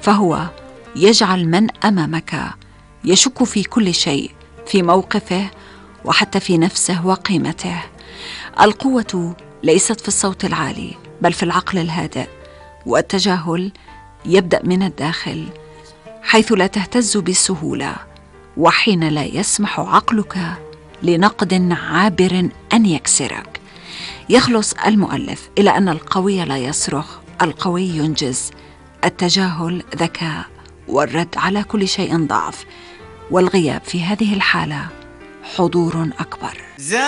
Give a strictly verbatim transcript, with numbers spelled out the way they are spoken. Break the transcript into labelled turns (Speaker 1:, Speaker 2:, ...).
Speaker 1: فهو يجعل من أمامك يشك في كل شيء، في موقفه وحتى في نفسه وقيمته. القوة ليست في الصوت العالي بل في العقل الهادئ، والتجاهل يبدأ من الداخل حيث لا تهتز بالسهولة، وحين لا يسمح عقلك لنقد عابر أن يكسرك. يخلص المؤلف إلى أن القوي لا يصرخ، القوي ينجز. التجاهل ذكاء، والرد على كل شيء ضعف، والغياب في هذه الحالة حضور أكبر.